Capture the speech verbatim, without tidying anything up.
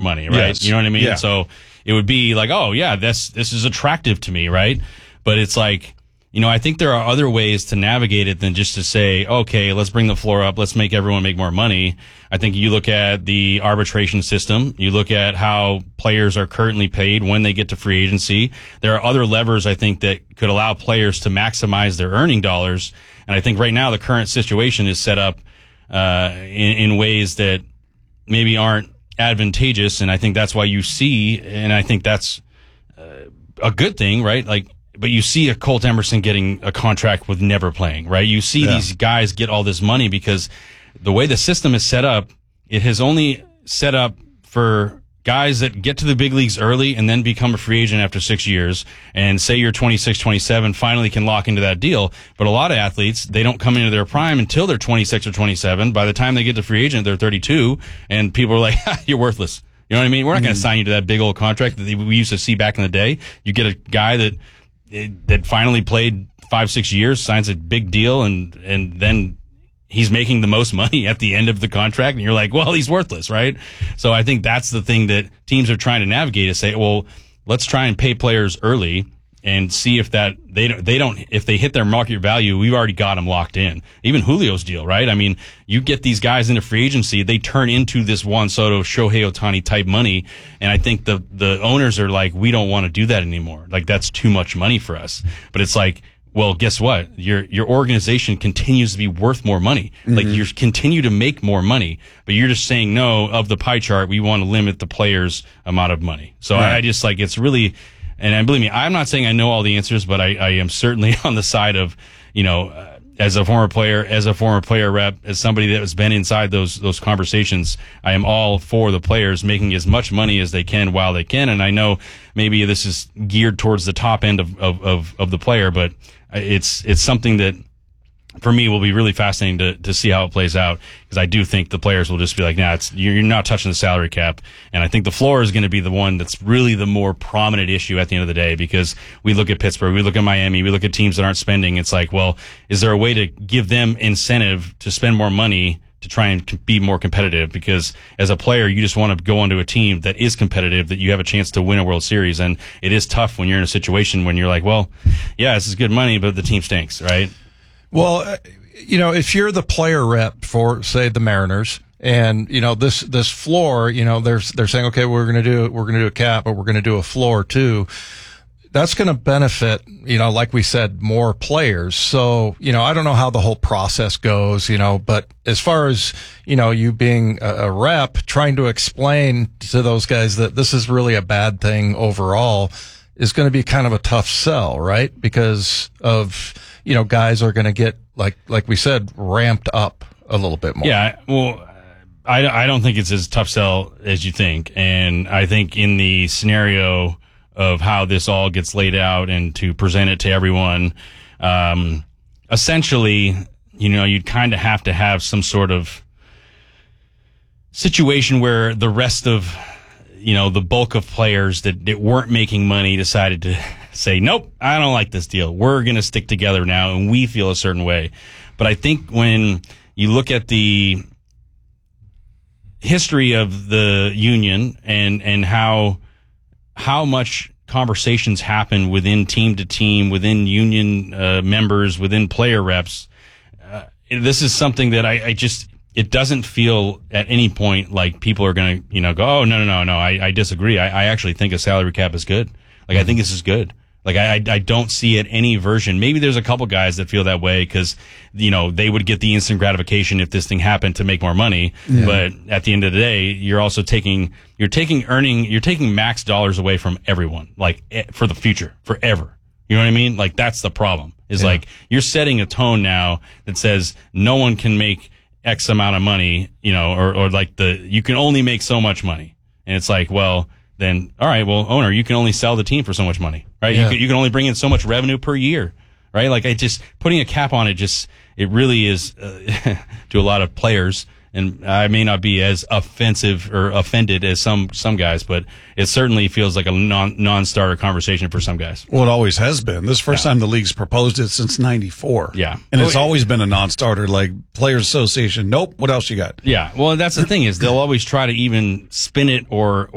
money, right? Yes. You know what I mean? Yeah. So it would be like, oh yeah, this this is attractive to me, right? But it's like, you know, I think there are other ways to navigate it than just to say, okay, let's bring the floor up, let's make everyone make more money. I think you look at the arbitration system, you look at how players are currently paid when they get to free agency. There are other levers, I think, that could allow players to maximize their earning dollars. And I think right now the current situation is set up uh in, in ways that maybe aren't advantageous. And I think that's why you see, and I think that's uh, a good thing, right? Like, but you see a Colt Emerson getting a contract with never playing, right? You see yeah. these guys get all this money because the way the system is set up, it has only set up for guys that get to the big leagues early and then become a free agent after six years. And say you're twenty-six, twenty-seven, finally can lock into that deal. But a lot of athletes, they don't come into their prime until they're twenty-six or twenty-seven. By the time they get to free agent, they're thirty-two, and people are like, you're worthless. You know what I mean? We're not mm-hmm. going to sign you to that big old contract that we used to see back in the day. You get a guy that that finally played five, six years, signs a big deal, and and then he's making the most money at the end of the contract, and you're like, well, he's worthless, right? So I think that's the thing that teams are trying to navigate, is say, well, let's try and pay players early and see if that they don't, they don't if they hit their market value, we've already got them locked in. Even Julio's deal, right? I mean, you get these guys into free agency, they turn into this Juan Soto, Shohei Ohtani type money, and I think the the owners are like, we don't want to do that anymore. Like, that's too much money for us. But it's like, well, guess what? Your your organization continues to be worth more money. Mm-hmm. Like, you continue to make more money, but you're just saying, no, of the pie chart, we want to limit the players' amount of money. So right. I, I just like, it's really. And believe me, I'm not saying I know all the answers, but I, I am certainly on the side of, you know, uh, as a former player, as a former player rep, as somebody that has been inside those those conversations, I am all for the players making as much money as they can while they can. And I know maybe this is geared towards the top end of of of, of the player, but it's it's something that, for me, will be really fascinating to, to see how it plays out, because I do think the players will just be like, nah, it's, you're not touching the salary cap. And I think the floor is going to be the one that's really the more prominent issue at the end of the day, because we look at Pittsburgh, we look at Miami, we look at teams that aren't spending. It's like, well, is there a way to give them incentive to spend more money to try and be more competitive? Because as a player, you just want to go onto a team that is competitive, that you have a chance to win a World Series. And it is tough when you're in a situation when you're like, well, yeah, this is good money, but the team stinks, right? Well, you know, if you're the player rep for, say, the Mariners, and, you know, this, this floor, you know, they're, they're saying, okay, we're going to do, we're going to do a cap, but we're going to do a floor too. That's going to benefit, you know, like we said, more players. So, you know, I don't know how the whole process goes, you know, but as far as, you know, you being a, a rep, trying to explain to those guys that this is really a bad thing overall is going to be kind of a tough sell, right? Because of, you know, guys are going to get, like like we said, ramped up a little bit more. Yeah, well, I, I don't think it's as tough sell as you think. And I think in the scenario of how this all gets laid out and to present it to everyone, um, essentially, you know, you'd kind of have to have some sort of situation where the rest of, you know, the bulk of players that, that weren't making money decided to say, nope, I don't like this deal. We're going to stick together now, and we feel a certain way. But I think when you look at the history of the union and, and how, how much conversations happen within team to team, within union uh, members, within player reps, uh, this is something that I, I just, it doesn't feel at any point like people are going to, you know, go, oh, no, no, no, no, I, I disagree. I, I actually think a salary cap is good. Like, I think this is good. Like, I, I don't see it any version. Maybe there's a couple guys that feel that way because, you know, they would get the instant gratification if this thing happened to make more money. Yeah. But at the end of the day, you're also taking, you're taking earning, you're taking max dollars away from everyone, like, for the future, forever. You know what I mean? Like, that's the problem. Is yeah. like, you're setting a tone now that says no one can make X amount of money, you know, or, or like the, you can only make so much money. And it's like, well, then, all right, well, owner, you can only sell the team for so much money, right? Yeah. You can, you can only bring in so much revenue per year, right? Like, I just, putting a cap on it just, it really is, uh, to a lot of players, and I may not be as offensive or offended as some, some guys, but it certainly feels like a non, non-starter conversation for some guys. Well, it always has been. This is the first yeah. time the league's proposed it since ninety-four. Yeah. And it's well, always been a non-starter, like Players Association. Nope. What else you got? Yeah. Well, that's the thing is they'll always try to even spin it or,